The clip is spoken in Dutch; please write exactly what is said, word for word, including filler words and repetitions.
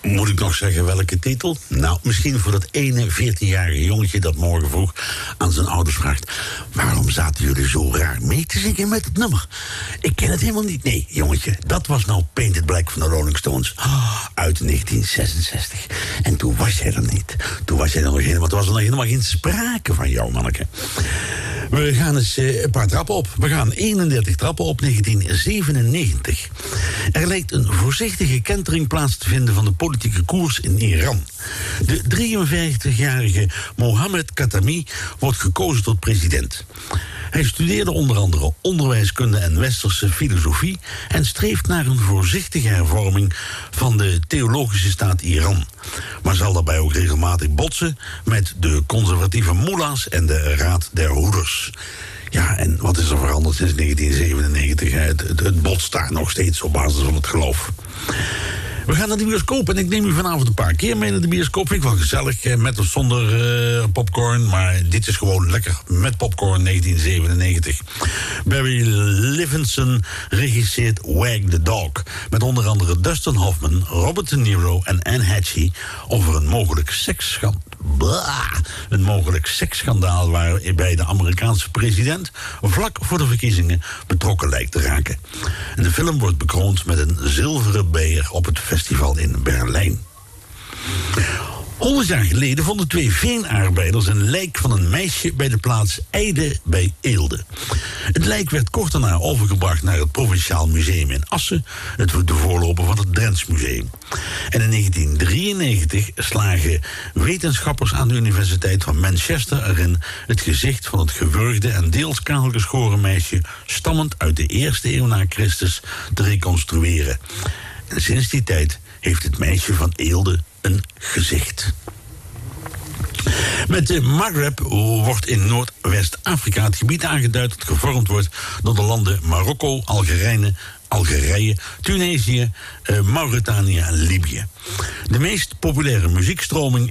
Moet ik nog zeggen welke titel? Nou, misschien voor dat ene veertienjarige jongetje dat morgen vroeg aan zijn ouders vraagt: waarom zaten jullie zo raar mee te zingen met het nummer? Ik ken het helemaal niet. Nee, jongetje, dat was nou Painted Black van de Rolling Stones. Oh, uit negentien zesenzestig. En toen was jij er niet. Toen was jij er nog helemaal, er was er nog helemaal geen sprake van jou, manneke. We gaan eens uh, een paar trappen op. We gaan eenendertig trappen op, negentien zevenennegentig. Er lijkt een voorzichtige kentering plaats te vinden van de politieke koers in Iran. De drieënvijftigjarige Mohammed Khatami wordt gekozen tot president. Hij studeerde onder andere onderwijskunde en westerse filosofie en streeft naar een voorzichtige hervorming van de theologische staat Iran. Maar zal daarbij ook regelmatig botsen met de conservatieve moela's en de Raad der Hoeders. Ja, en wat is er veranderd sinds negentien zevenennegentig? Het, het, het botst daar nog steeds op basis van het geloof. We gaan naar de bioscoop en ik neem u vanavond een paar keer mee naar de bioscoop. Vind ik wel gezellig, met of zonder uh, popcorn. Maar dit is gewoon lekker met popcorn, negentien zevenennegentig. Barry Levinson regisseert Wag the Dog. Met onder andere Dustin Hoffman, Robert De Niro en Anne Hatchie over een mogelijk seksschandaal. Blah, een mogelijk seksschandaal waarbij de Amerikaanse president vlak voor de verkiezingen betrokken lijkt te raken. En de film wordt bekroond met een zilveren beer op het festival in Berlijn. Honderd jaar geleden vonden twee veenarbeiders een lijk van een meisje bij de plaats Eide bij Eelde. Het lijk werd kort daarna overgebracht naar het Provinciaal Museum in Assen, het de voorloper van het Drents Museum. En in negentien drieënnegentig slagen wetenschappers aan de Universiteit van Manchester erin het gezicht van het gewurgde en deels kaalgeschoren meisje stammend uit de eerste eeuw na Christus te reconstrueren. En sinds die tijd heeft het meisje van Eelde een gezicht. Met de Maghreb wordt in Noordwest-Afrika het gebied aangeduid dat gevormd wordt door de landen Marokko, Algerije, Algerije, Tunesië, uh, Mauritanië en Libië. De meest populaire muziekstroming